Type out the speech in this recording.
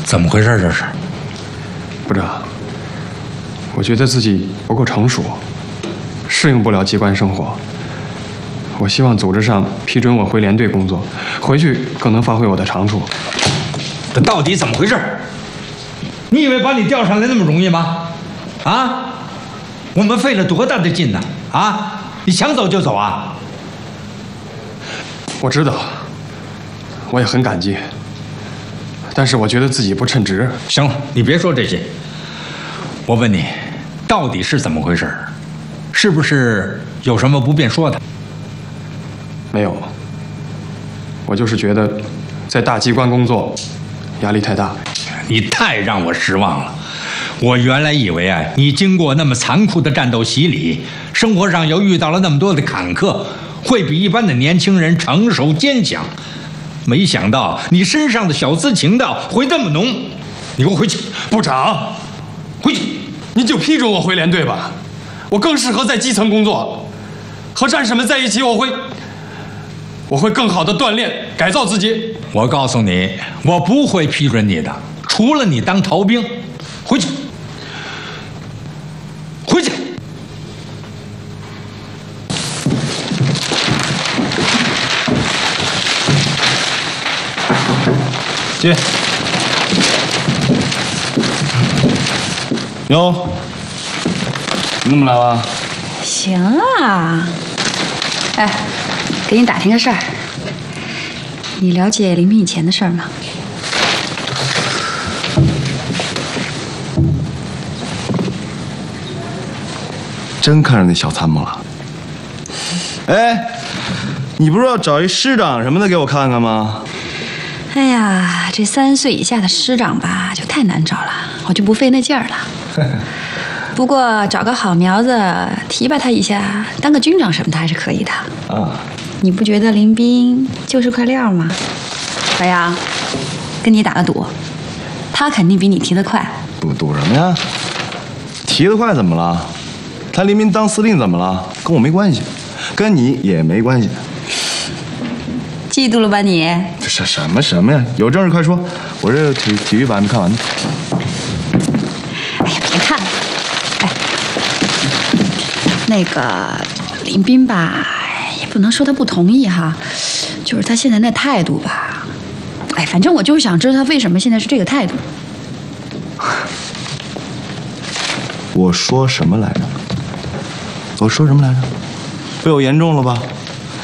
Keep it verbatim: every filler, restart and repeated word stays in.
怎么回事？这是？ 部长，我觉得自己不够成熟，适应不了机关生活。我希望组织上批准我回连队工作，回去更能发挥我的长处。 这到底怎么回事？你以为把你调上来那么容易吗？啊？我们费了多大的劲呢？啊？你想走就走啊？ 我知道，我也很感激，但是我觉得自己不称职。 行了，你别说这些。我问你，到底是怎么回事？是不是有什么不便说的？ 没有，我就是觉得在大机关工作压力太大。 你太让我失望了。我原来以为啊，你经过那么残酷的战斗洗礼，生活上又遇到了那么多的坎坷，会比一般的年轻人成熟坚强。没想到你身上的小资情调会那么浓。你给我回去！ 部长， 回去！ 您就批准我回连队吧，我更适合在基层工作，和战士们在一起，我会，我会更好的锻炼改造自己。 我告诉你，我不会批准你的，除了你当逃兵。回去，回去。 进。哟，你怎么来了？ 行啊。哎，给你打听个事儿。你了解林斌以前的事儿吗？ 真看上那小参谋了。哎，你不是要找一师长什么的给我看看吗？ 哎呀，这三十岁以下的师长吧，就太难找了，我就不费那劲儿了。不过找个好苗子提拔他一下，当个军长什么的还是可以的。 啊， 你不觉得林斌就是块料吗？小杨，跟你打个赌，他肯定比你提得快。 赌赌什么呀？提得快怎么了？他林斌当司令怎么了？跟我没关系，跟你也没关系。 嫉妒了吧你？ 这是什么什么呀？有正事快说，我这体体育版没看完呢。 哎呀，别看了。哎，那个林斌吧，也不能说他不同意哈，就是他现在那态度吧，哎，反正我就是想知道他为什么现在是这个态度。 我说什么来着？我说什么来着？被我言重了吧？